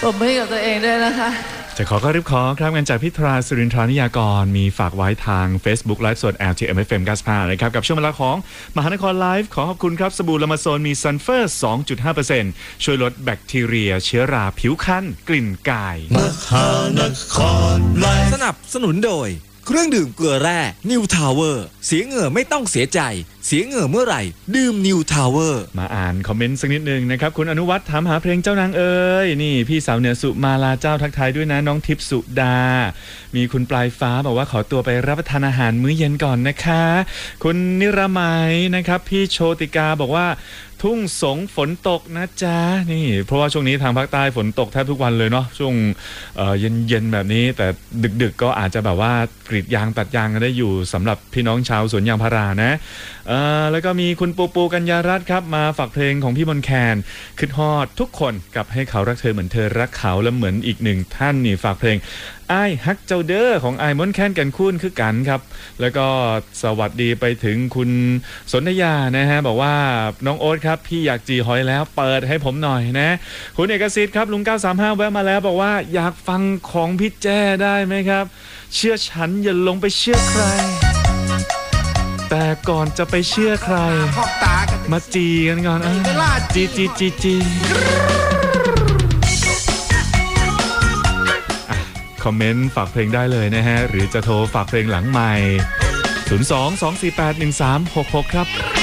บมือกับตัวเองด้วยนะคะจะขอครับงานจากพิธราสุรินทรานิยากรมีฝากไว้ทาง Facebook ไลฟ์สด LTMFM 95นะครับกับช่วงเวลาของมหานครไลฟ์ขอขอบคุณครับสบู่ละมาโซนมีซันเฟอร์ 2.5% ช่วยลดแบคทีเรียเชื้อราผิวคันกลิ่นกายมหานครไลฟ์สนับสนุนโดยเครื่องดื่มเกลือแร่นิวทาวเวอร์เสียเหงื่อไม่ต้องเสียใจเสียเหงื่อเมื่อไหร่ดื่มนิวทาวเวอร์มาอ่านคอมเมนต์สักนิดนึงนะครับคุณอนุวัฒน์ถามหาเพลงเจ้านางเอ๋ยนี่พี่สาวเหนือสุมาลาเจ้าทักทายด้วยนะน้องทิพย์สุดามีคุณปลายฟ้าบอกว่าขอตัวไปรับประทานอาหารมื้อเย็นก่อนนะคะคุณนิรมัยนะครับพี่โชติกาบอกว่าทุ่งสงฝนตกนะจ๊ะนี่เพราะว่าช่วงนี้ทางภาคใต้ฝนตกแทบทุกวันเลยเนาะช่วงเย็นแบบนี้แต่ดึกก็อาจจะแบบว่ากรีดยางตัดยางกันได้อยู่สำหรับพี่น้องชาวสวนยางพารานะแล้วก็มีคุณปูกัญญารัตน์ครับมาฝากเพลงของพี่มนแคนคิดฮอดทุกคนกับให้เขารักเธอเหมือนเธอรักเขาและเหมือนอีกหนึ่งท่านนี่ฝากเพลงอ้ายฮักเจ้าเด้อของอ้ายมนแคนกันคุ้นคือกันครับแล้วก็สวัสดีไปถึงคุณสนธยานะฮะบอกว่าน้องโอ๊ตครับพี่อยากจีหอยแล้วเปิดให้ผมหน่อยนะคุณเอกสิทธิ์ครับลุง935แวะมาแล้วบอกว่าอยากฟังของพี่แจ้ได้ไหมครับเชื่อฉันอย่าลงไปเชื่อใครแต่ก่อนจะไปเชื่อใครมาจีกันก่อนจีคอมเมนต์ฝากเพลงได้เลยนะฮะหรือจะโทรฝากเพลงหลังใหม่ 02-248-1366 ครับ